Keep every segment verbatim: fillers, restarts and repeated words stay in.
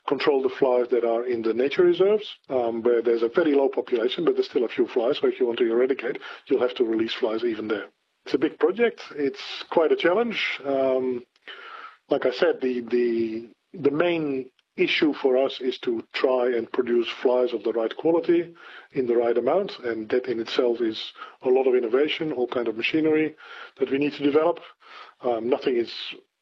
control the flies that are in the nature reserves, um, where there's a very low population, but there's still a few flies. So if you want to eradicate, you'll have to release flies even there. It's a big project. It's quite a challenge. Um, like I said, the, the, the main issue for us is to try and produce flies of the right quality in the right amount, and that in itself is a lot of innovation, all kind of machinery that we need to develop. Um, nothing is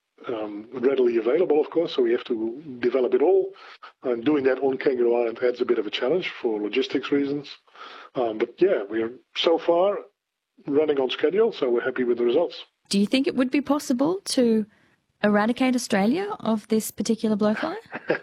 um, readily available, of course, so we have to develop it all, and doing that on Kangaroo Island adds a bit of a challenge for logistics reasons. Um, but yeah, we're so far running on schedule, so we're happy with the results. Do you think it would be possible to eradicate Australia of this particular blowfly?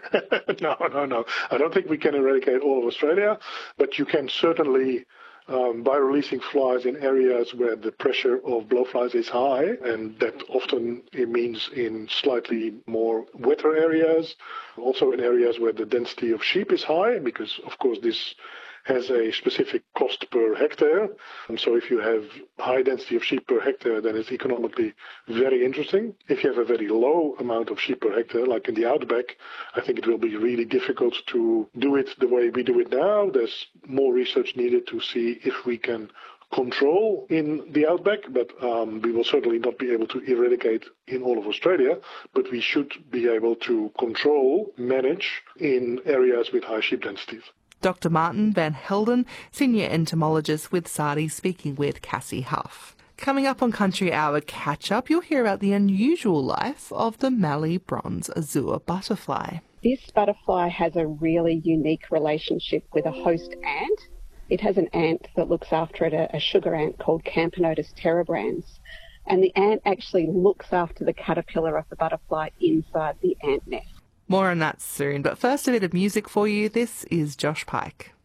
no, no, no. I don't think we can eradicate all of Australia, but you can certainly, um, by releasing flies in areas where the pressure of blowflies is high, and that often it means in slightly more wetter areas, also in areas where the density of sheep is high, because of course this has a specific cost per hectare. And so if you have high density of sheep per hectare, then it's economically very interesting. If you have a very low amount of sheep per hectare, like in the outback, I think it will be really difficult to do it the way we do it now. There's more research needed to see if we can control in the outback, but um, we will certainly not be able to eradicate in all of Australia, but we should be able to control, manage in areas with high sheep densities. Doctor Martin van Helden, Senior Entomologist with SARDI, speaking with Cassie Huff. Coming up on Country Hour Catch-Up, you'll hear about the unusual life of the Mallee bronze azure butterfly. This butterfly has a really unique relationship with a host ant. It has an ant that looks after it, a, a sugar ant called Camponotus terebrans. And the ant actually looks after the caterpillar of the butterfly inside the ant nest. More on that soon, but first a bit of music for you. This is Josh Pike.